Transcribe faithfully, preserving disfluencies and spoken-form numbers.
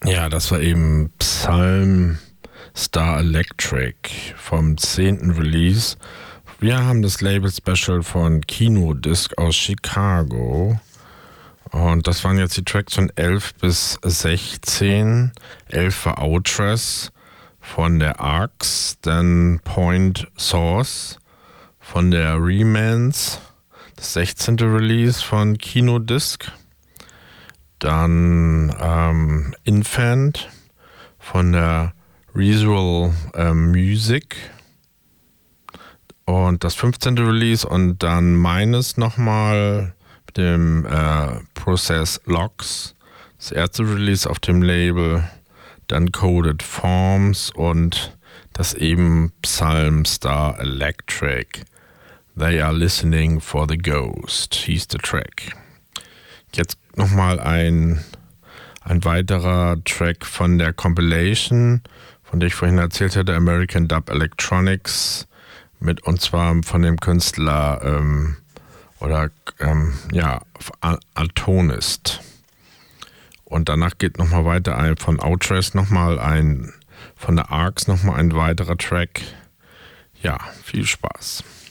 Ja, das war eben Psalm Star Electric vom zehnten Release. Wir haben das Label Special von Kinodisc aus Chicago. Und das waren jetzt die Tracks von elf bis sechzehn. elf war Outress von der Arx, dann Point Source von der Remans, das sechzehnte Release von Kinodisc. Dann ähm, Infant von der Visual äh, Music und das fünfzehnte Release und dann meines nochmal mit dem äh, Process Logs, das erste Release auf dem Label, dann Coded Forms und das eben Psalm Star Electric. They are listening for the ghost, hieß der Track. Jetzt nochmal ein, ein weiterer Track von der Compilation, von der ich vorhin erzählt hatte, American Dub Electronics, mit, und zwar von dem Künstler ähm, oder ähm, ja, Altonist. Und danach geht nochmal weiter ein von Outress, nochmal ein, von der Arx nochmal ein weiterer Track. Ja, viel Spaß.